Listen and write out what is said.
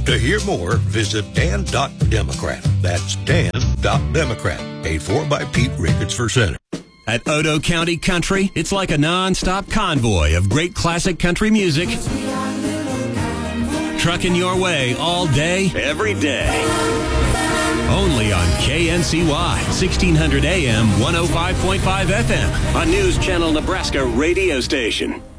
To hear more, visit Dan.Democrat. That's Dan.Democrat. Paid for by Pete Ricketts for Senate. At Odo County Country, it's like a non-stop convoy of great classic country music. Trucking your way all day, every day. Only on KNCY, 1600 AM, 105.5 FM, a News Channel Nebraska radio station.